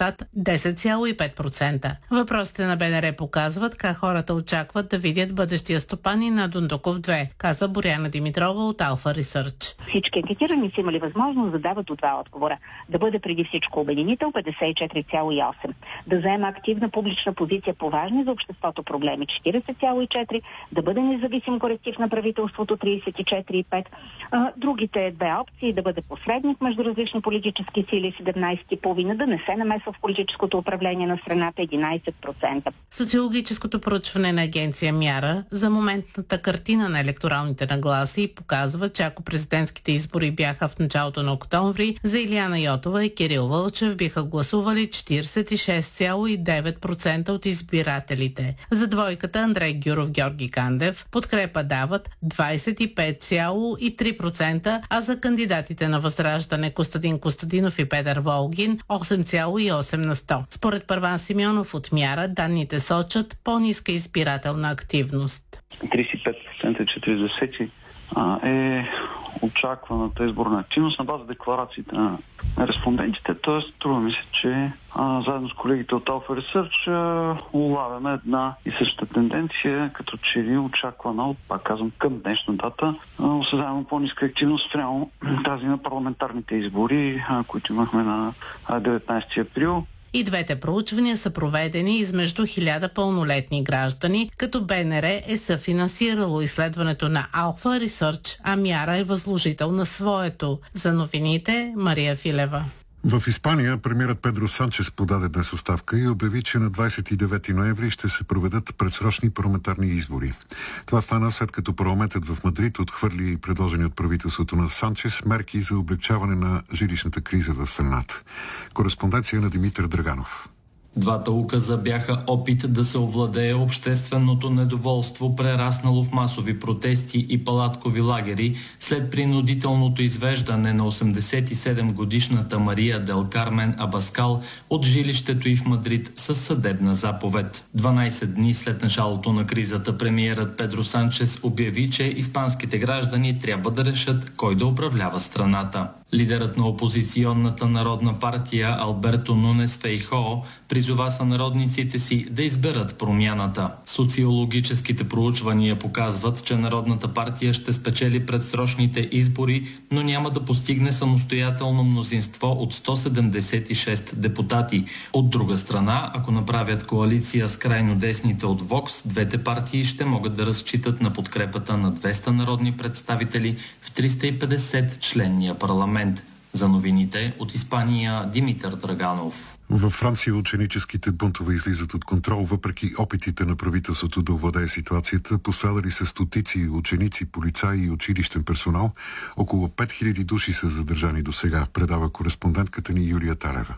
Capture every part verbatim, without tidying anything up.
резултат десет цяло и пет процента. Въпросите на БНР показват как хората очакват да видят бъдещия стопанин на Дондуков две, каза Боряна Димитрова от Alpha Research. Всички анкетирани са имали възможност да дават от два отговора. Да бъде преди всичко обединител петдесет и четири цяло и осем процента, да заема активна публична позиция по важни за обществото проблеми четиридесет цяло и четири процента, да бъде независим коректив на правителството тридесет и четири цяло и пет процента. Другите две опции да бъде посредник между различни политически сили седемнадесет цяло и пет процента, да не се намесва в политическото управление на страната единадесет процента. Социологическото проучване на агенция Мяра за моментната картина на електоралните нагласи показва, че ако президентските избори бяха в началото на октомври, за Илияна Йотова и Кирил Вълчев биха гласували четиридесет и шест цяло и девет процента от избирателите. За двойката Андрей Гюров, Георги Кандев подкрепа дават двадесет и пет цяло и три процента, а за кандидатите на Възраждане Костадин Костадинов и Петър Волгин осем цяло и осем на сто. Според Първан Симеонов от Мяра, данните сочат по-ниска избирателна активност. тридесет и пет процента четиридесет процента е очакваната изборна активност на база декларациите на респондентите. Т.е. струва ми се, че а, заедно с колегите от Alpha Research а, улавяме една и съща тенденция, като че ли очаквана от, пак казвам, към днешна дата, осъзнаваме по-ниска активност спрямо тази на парламентарните избори, а, които имахме на деветнадесети април. И двете проучвания са проведени измежду хиляда пълнолетни граждани, като БНР е съфинансирало изследването на Alpha Research, а Мяра е възложител на своето. За новините Мария Филева. В Испания премиерът Педро Санчес подаде днес оставка и обяви, че на двадесет и девети ноември ще се проведат предсрочни парламентарни избори. Това стана след като парламентът в Мадрид отхвърли предложени от правителството на Санчес мерки за облекчаване на жилищната криза в страната. Кореспонденция на Димитър Драганов. Двата указа бяха опит да се овладее общественото недоволство, прераснало в масови протести и палаткови лагери след принудителното извеждане на осемдесет и седем годишната Мария Дел Кармен Абаскал от жилището й в Мадрид със съдебна заповед. дванадесет дни след началото на кризата премиерът Педро Санчес обяви, че испанските граждани трябва да решат кой да управлява страната. Лидерът на опозиционната народна партия Алберто Нунес Фейхоо призова сънародниците си да изберат промяната. Социологическите проучвания показват, че Народната партия ще спечели предсрочните избори, но няма да постигне самостоятелно мнозинство от сто седемдесет и шест депутати. От друга страна, ако направят коалиция с крайно десните от Вокс, двете партии ще могат да разчитат на подкрепата на двеста народни представители в триста и петдесет членния парламент. За новините от Испания Димитър Драганов. Във Франция ученическите бунтове излизат от контрол, въпреки опитите на правителството да овладее ситуацията. Пострадали са стотици ученици, полицаи и училищен персонал. Около пет хиляди души са задържани до сега, предава кореспондентката ни Юлия Талева.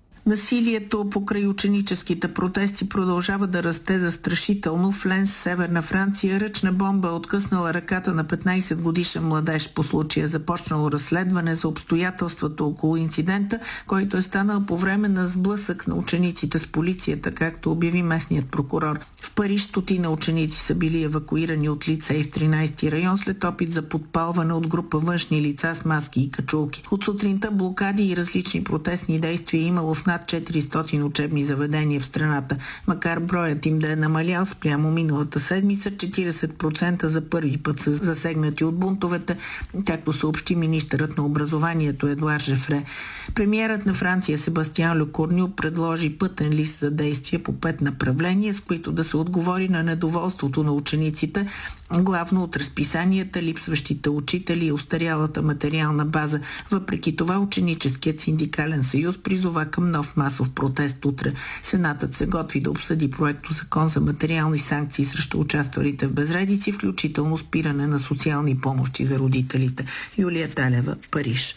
Насилието покрай ученическите протести продължава да расте застрашително. В Ленс, северна Франция, ръчна бомба е откъснала ръката на петнадесет годишен младеж. По случая започнало разследване за обстоятелствата около инцидента, който е станал по време на сблъсък на учениците с полицията, както обяви местният прокурор. В Париж стотина ученици са били евакуирани от лицей в тринадесети район след опит за подпалване от група външни лица с маски и качулки. От сутринта блокади и различни протестни действия е имало в над четиристотин учебни заведения в страната. Макар броят им да е намалял спрямо миналата седмица, четиридесет процента за първи път са засегнати от бунтовете, както съобщи министърът на образованието Едуар Жефре. Премиерът на Франция Себастиан Лекорню предложи пътен лист за действие по пет направления, с които да се отговори на недоволството на учениците, главно от разписанията, липсващите учители и устарялата материална база. Въпреки това, ученическият синдикален съюз призова към нов масов протест утре. Сенатът се готви да обсъди проекто закон за материални санкции срещу участвалите в безредици, включително спиране на социални помощи за родителите. Юлия Талева, Париж.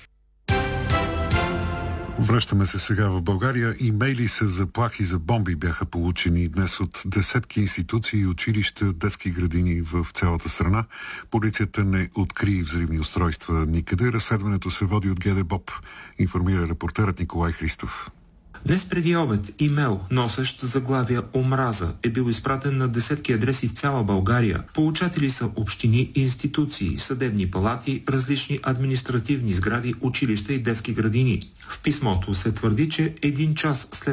Връщаме се сега в България. Имейли с заплахи за бомби бяха получени днес от десетки институции, училища, детски градини в цялата страна. Полицията не откри взривни устройства никъде. Разследването се води от ГДБОП, информира репортерът Николай Христов. Днес преди обед имейл, носещ заглавия «Омраза», е бил изпратен на десетки адреси в цяла България. Получатели са общини и институции, съдебни палати, различни административни сгради, училища и детски градини. В писмото се твърди, че един час след